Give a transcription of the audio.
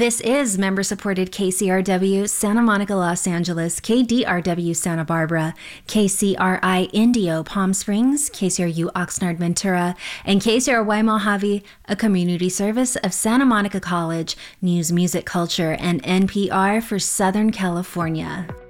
This is member-supported KCRW Santa Monica, Los Angeles, KDRW Santa Barbara, KCRI Indio Palm Springs, KCRU Oxnard Ventura, and KCRY Mojave, a community service of Santa Monica College, News, Music, Culture, and NPR for Southern California.